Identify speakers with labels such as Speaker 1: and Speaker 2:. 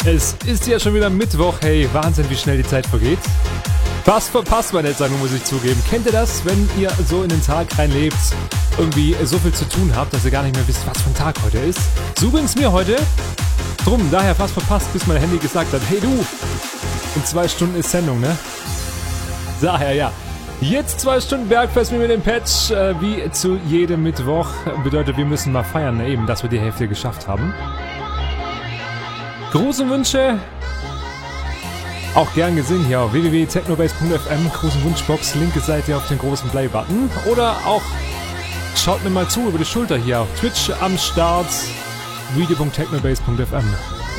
Speaker 1: Es ist ja schon wieder Mittwoch. Hey, Wahnsinn, wie schnell die Zeit vergeht. Fast verpasst man jetzt sagen, muss ich zugeben. Kennt ihr das, wenn ihr so in den Tag reinlebt, irgendwie so viel zu tun habt, dass ihr gar nicht mehr wisst, was für ein Tag heute ist? So ging's mir heute. Drum, daher fast verpasst, bis mein Handy gesagt hat, hey du, in 2 Stunden ist Sendung, ne? Daher, ja. Jetzt 2 Stunden Bergfest mit dem Patch, wie zu jedem Mittwoch. Bedeutet, wir müssen mal feiern, ne? Eben, dass wir die Hälfte geschafft haben. Gruß und Wünsche, auch gern gesehen hier auf www.technobase.fm, Gruß und Wunschbox, linke Seite auf den großen Play-Button. Oder auch schaut mir mal zu über die Schulter hier auf Twitch am Start, video.technobase.fm.